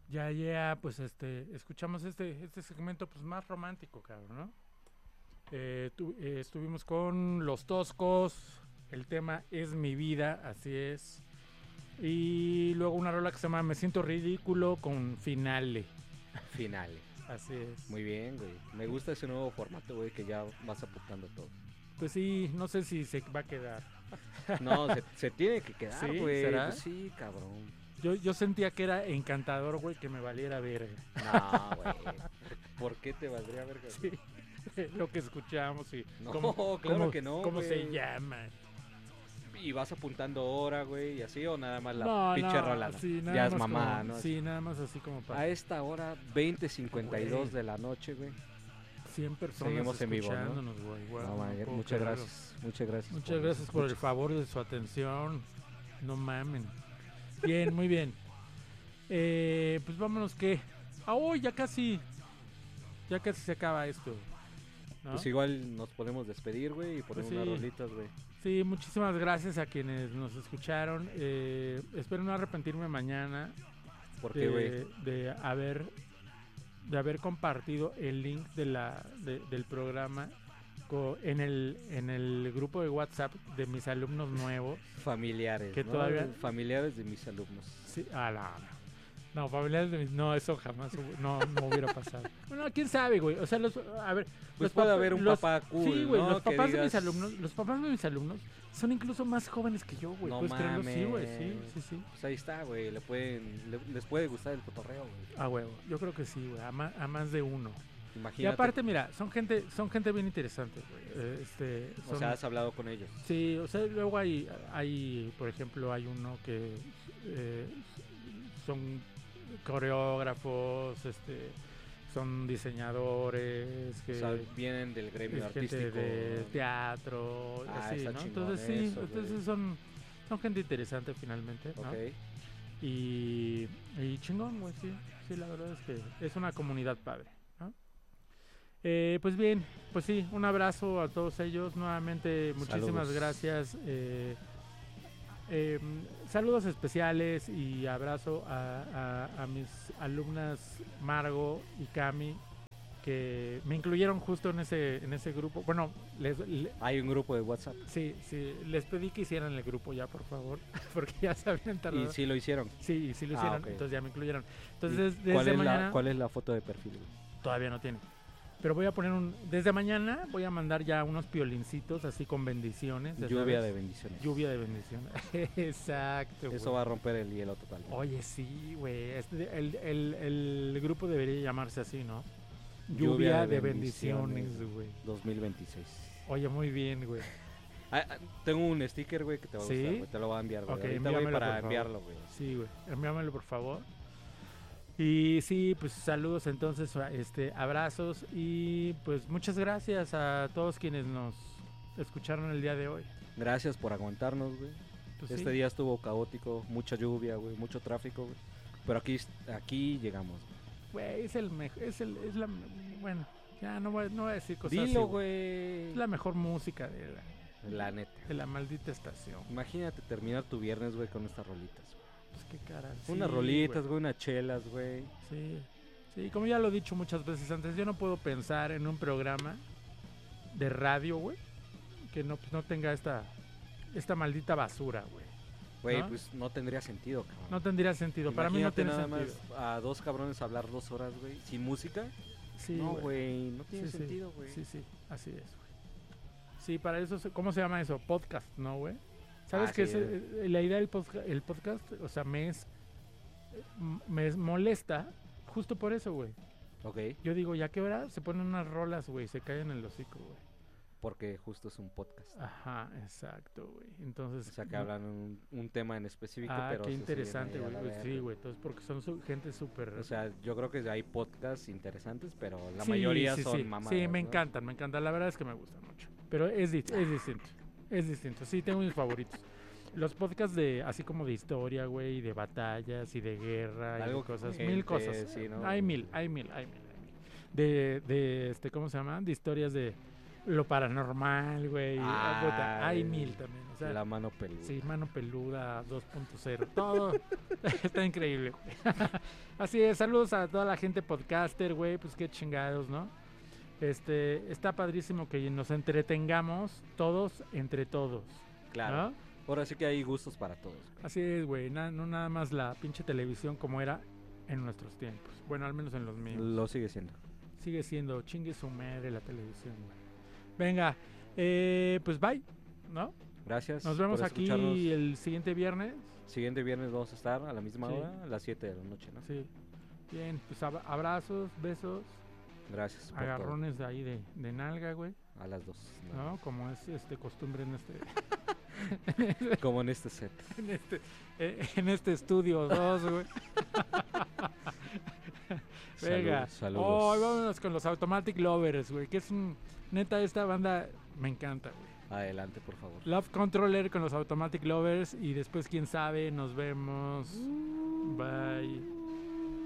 Ya, pues escuchamos este segmento pues más romántico, cabrón, ¿no? Estuvimos con Los Toscos, el tema Es mi vida, así es. Y luego una rola que se llama Me siento ridículo con Finale, Finales. así es. Muy bien, güey. Me gusta ese nuevo formato, güey, que ya vas apuntando todo. Pues sí, no sé si se va a quedar. No, se tiene que quedar, ¿Sí? güey. ¿Será? Pues sí, cabrón. Yo sentía que era encantador, güey, que me valiera verga. No, güey. ¿Por qué te valdría verga? Sí, lo que escuchamos y No, claro que no, cómo se güey. llama. ¿Y vas apuntando hora, güey, y así o nada más la No, pinche rola? ¿No? sí, nada Ya es más mamá, como, ¿no? sí, nada más así como para A esta hora, 20:52 Güey. de la noche, güey. 100 personas Seguimos en vivo, ¿no? escuchándonos, güey. Wow, No, no man, puedo muchas creerlo. gracias. Muchas gracias. Muchas gracias por el escuchas. favor de su atención. No mamen. Bien, muy bien. Pues vámonos que. Ya casi. Ya casi se acaba esto. ¿No? Pues igual nos podemos despedir, güey, y poner Pues unas sí. rolitas, güey. Sí, muchísimas gracias a quienes nos escucharon. Espero no arrepentirme mañana ¿Por qué, güey? de haber compartido el link del programa en el grupo de WhatsApp de mis alumnos nuevos. Familiares, Que ¿no? todavía- Familiares de mis alumnos. Sí, no, familiares de no, eso jamás no hubiera pasado. Bueno, quién sabe, güey. O sea, a ver, Pues puede haber un papá cool, sí, güey, ¿no? los Que papás de digas- mis alumnos, los papás de mis alumnos son incluso más jóvenes que yo, güey. No ¿Puedes creerlo? Sí, güey, mames. sí. Pues ahí está, güey. Les puede gustar el cotorreo, güey. Ah, huevo. Yo creo que sí, güey. A más de uno. Imagínate. Y aparte, mira, son gente bien interesante, güey. O sea, has hablado con ellos. Sí, o sea, luego hay, por ejemplo, hay uno que son coreógrafos, son diseñadores, que O sea, vienen del gremio es gente artístico. de teatro, Ah, así, está ¿no? chingón Entonces sí, eso, entonces güey. son gente interesante finalmente, ¿no? Ok. Y chingón, güey, sí, la verdad es que es una comunidad padre, ¿no? Pues bien, pues sí, un abrazo a todos ellos, nuevamente muchísimas Saludos. gracias. Saludos especiales y abrazo a mis alumnas Margo y Cami, que me incluyeron justo en ese grupo. Bueno, Hay un grupo de WhatsApp. sí, les pedí que hicieran el grupo ya, por favor, porque ya se habían tardado. Y sí lo hicieron. Sí lo hicieron, ok. entonces ya me incluyeron. Entonces, ¿Y desde mañana ¿Cuál es la foto de perfil, güey? todavía no tiene. Pero voy a poner desde mañana voy a mandar ya unos piolincitos así con bendiciones. ¿ya Lluvia sabes? de bendiciones. Lluvia de bendiciones. Exacto. Eso va a romper el hielo total. Oye, sí, güey. El grupo debería llamarse así, ¿no? Lluvia Lluvia de de bendiciones, güey. 2026. Oye, muy bien, güey. Tengo un sticker, güey, que te va a ¿Sí? gustar, güey. Te lo voy a enviar, güey. Ok, Ahorita, envíamelo, güey, para por favor. enviarlo, güey. Sí, güey. Envíamelo, por favor. Y sí, pues saludos entonces, abrazos y pues muchas gracias a todos quienes nos escucharon el día de hoy. Gracias por aguantarnos, güey. Pues Este sí. día estuvo caótico, mucha lluvia, güey, mucho tráfico, güey. Pero aquí llegamos. Güey, bueno, ya no voy a decir cosas así, Dilo, güey. Es la mejor música La neta. de la maldita estación. Imagínate terminar tu viernes, güey, con estas rolitas, güey. Pues qué cara. Unas Sí, rolitas, güey, unas chelas, güey. Sí, como ya lo he dicho muchas veces antes, yo no puedo pensar en un programa de radio, güey, que pues no tenga esta maldita basura, güey. Güey, ¿No? pues no tendría sentido, cabrón. No tendría sentido. Para mí no Imagínate tiene nada sentido. más a dos cabrones hablar 2 horas, güey, sin música. Sí, No, güey, no tiene Sí, sentido, güey. Sí, así es, güey. Sí, para eso, ¿cómo se llama eso? Podcast, ¿no, güey? ¿Sabes qué sí, es la idea del podcast? O sea, me molesta justo por eso, güey. Ok, Yo digo, ¿ya qué hora? Se ponen unas rolas, güey, se caen en el hocico, güey. porque justo es un podcast. Ajá, exacto, güey. Entonces, O sea, que hablan un tema en específico, pero qué se interesante, siguen ahí a güey. la Sí, verga. güey. Entonces, porque son gente súper. O sea, yo creo que hay podcasts interesantes, pero la Sí, mayoría sí, son sí. mamadas. Sí, me ¿no? encantan. La verdad es que me gustan mucho. Pero es distinto. Es distinto. Sí, tengo mis favoritos. Los podcasts así como de historia, güey, y de batallas y de guerra y Algo de cosas, con mil gente, cosas. sí, ¿no? Hay mil. ¿Cómo se llama? De historias de lo paranormal, güey. Hay mil también. O sea, la mano peluda. Sí, mano peluda 2.0. Todo está increíble, güey. Así es, saludos a toda la gente podcaster, güey. Pues qué chingados, ¿no? Está padrísimo que nos entretengamos todos entre todos. Claro. ¿No? Ahora sí que hay gustos para todos. Así es, güey. No nada más la pinche televisión como era en nuestros tiempos. Bueno, al menos en los míos. Lo sigue siendo. Sigue siendo chingue su madre la televisión, güey. Venga, pues bye, ¿no? Gracias. Nos vemos por aquí escucharnos. el siguiente viernes. Siguiente viernes vamos a estar a la misma Sí. hora, a las 7 de la noche, ¿no? Sí. Bien, pues abrazos, besos, Gracias. por agarrones de ahí de nalga, güey. todo. A las 2. ¿No? Como es costumbre en Como en este set. en este estudio 2, güey. Venga. Saludos. Oh, vámonos con los Automatic Lovers, güey. Que es neta, esta banda me encanta, güey. Adelante, por favor. Love Controller con los Automatic Lovers. Y después, quién sabe, nos vemos. Bye.